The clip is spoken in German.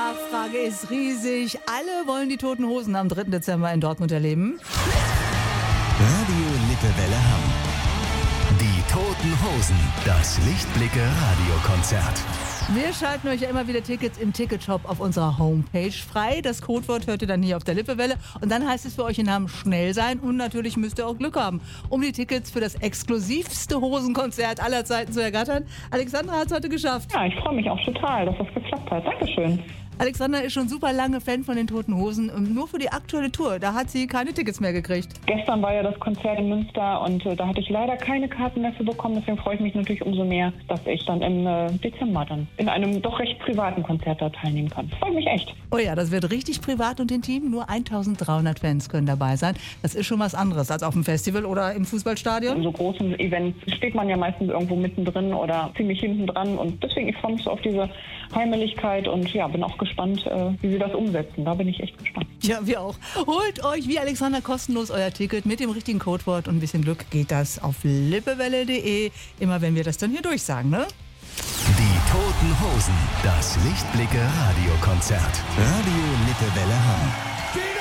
Nachfrage ist riesig. Alle wollen die Toten Hosen am 3. Dezember in Dortmund erleben. Radio Lippewelle Hamm. Die Toten Hosen. Das Lichtblicke Radiokonzert. Wir schalten euch ja immer wieder Tickets im Ticketshop auf unserer Homepage frei. Das Codewort hört ihr dann hier auf der Lippewelle. Und dann heißt es für euch in Hamm schnell sein. Und natürlich müsst ihr auch Glück haben, um die Tickets für das exklusivste Hosenkonzert aller Zeiten zu ergattern. Alexandra hat es heute geschafft. Ja, ich freue mich auch total, dass das geklappt hat. Dankeschön. Alexandra ist schon super lange Fan von den Toten Hosen. Nur für die aktuelle Tour, da hat sie keine Tickets mehr gekriegt. Gestern war ja das Konzert in Münster und da hatte ich leider keine Karten mehr für bekommen. Deswegen freue ich mich natürlich umso mehr, dass ich dann im Dezember dann in einem doch recht privaten Konzert da teilnehmen kann. Freue mich echt. Oh ja, das wird richtig privat und intim. Nur 1300 Fans können dabei sein. Das ist schon was anderes als auf dem Festival oder im Fußballstadion. In so großen Events steht man ja meistens irgendwo mittendrin oder ziemlich hinten dran. Und deswegen, ich freue mich so auf diese Heimeligkeit und ja, bin auch gespannt, wie sie das umsetzen. Da bin ich echt gespannt. Ja, wir auch. Holt euch wie Alexandra kostenlos euer Ticket mit dem richtigen Codewort und ein bisschen Glück geht das auf lippewelle.de. Immer wenn wir das dann hier durchsagen, ne? Die Toten Hosen. Das Lichtblicke Radiokonzert. Radio Lippewelle Hamm.